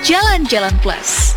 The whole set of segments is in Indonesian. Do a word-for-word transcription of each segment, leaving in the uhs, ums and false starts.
Jalan-Jalan Plus.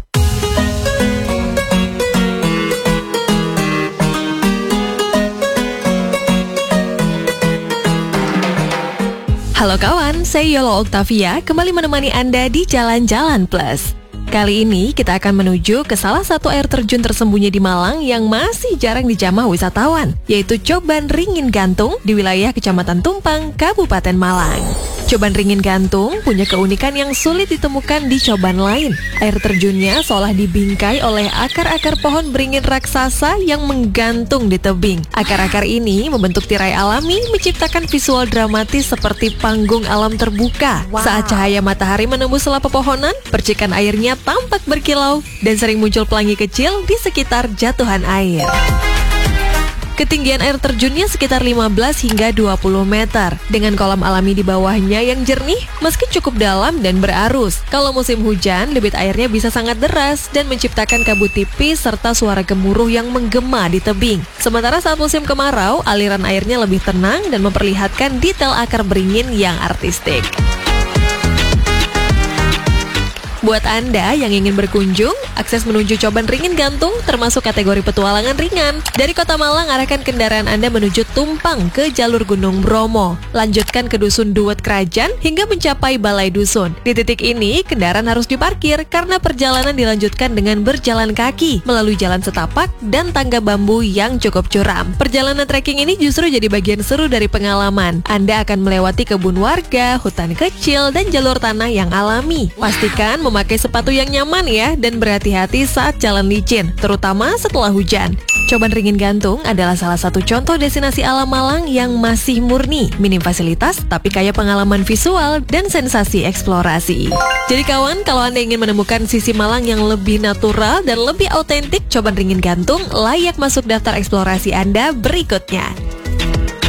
Halo kawan, saya Yola Oktavia kembali menemani Anda di Jalan-Jalan Plus. Kali ini kita akan menuju ke salah satu air terjun tersembunyi di Malang yang masih jarang dijamah wisatawan, yaitu Coban Ringin Gantung di wilayah Kecamatan Tumpang, Kabupaten Malang. Coban Ringin Gantung punya keunikan yang sulit ditemukan di coban lain. Air terjunnya seolah dibingkai oleh akar-akar pohon beringin raksasa yang menggantung di tebing. Akar-akar ini membentuk tirai alami menciptakan visual dramatis seperti panggung alam terbuka. Wow. Saat cahaya matahari menembus sela pepohonan, percikan airnya tampak berkilau dan sering muncul pelangi kecil di sekitar jatuhan air. Ketinggian air terjunnya sekitar lima belas hingga dua puluh meter, dengan kolam alami di bawahnya yang jernih meski cukup dalam dan berarus. Kalau musim hujan, debit airnya bisa sangat deras dan menciptakan kabut tipis serta suara gemuruh yang menggema di tebing. Sementara saat musim kemarau, aliran airnya lebih tenang dan memperlihatkan detail akar beringin yang artistik. Buat Anda yang ingin berkunjung, akses menuju Coban Ringin Gantung termasuk kategori petualangan ringan. Dari Kota Malang, arahkan kendaraan Anda menuju Tumpang ke jalur Gunung Bromo. Lanjutkan ke Dusun Duet Kerajaan hingga mencapai Balai Dusun. Di titik ini, kendaraan harus diparkir karena perjalanan dilanjutkan dengan berjalan kaki melalui jalan setapak dan tangga bambu yang cukup curam. Perjalanan trekking ini justru jadi bagian seru dari pengalaman. Anda akan melewati kebun warga, hutan kecil, dan jalur tanah yang alami. Pastikan memakai sepatu yang nyaman ya, dan berhati-hati saat jalan licin, terutama setelah hujan. Coban Ringin Gantung adalah salah satu contoh destinasi alam Malang yang masih murni, minim fasilitas, tapi kaya pengalaman visual dan sensasi eksplorasi. Jadi kawan, kalau Anda ingin menemukan sisi Malang yang lebih natural dan lebih autentik, Coban Ringin Gantung layak masuk daftar eksplorasi Anda berikutnya.